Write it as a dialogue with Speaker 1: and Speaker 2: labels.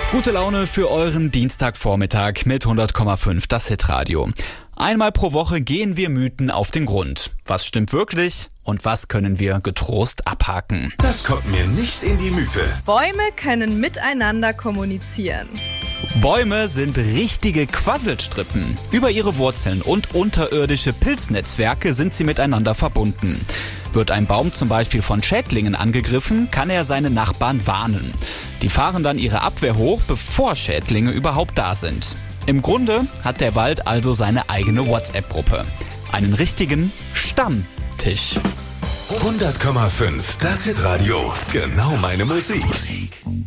Speaker 1: Gute Laune für euren Dienstagvormittag mit 100,5 das Hitradio. Einmal pro Woche gehen wir Mythen auf den Grund. Was stimmt wirklich und was können wir getrost abhaken?
Speaker 2: Das kommt mir nicht in die Mythe.
Speaker 3: Bäume können miteinander kommunizieren.
Speaker 1: Bäume sind richtige Quasselstrippen. Über ihre Wurzeln und unterirdische Pilznetzwerke sind sie miteinander verbunden. Wird ein Baum zum Beispiel von Schädlingen angegriffen, kann er seine Nachbarn warnen. Die fahren dann ihre Abwehr hoch, bevor Schädlinge überhaupt da sind. Im Grunde hat der Wald also seine eigene WhatsApp-Gruppe. Einen richtigen Stammtisch.
Speaker 2: 100,5 das Hitradio. Genau meine Musik.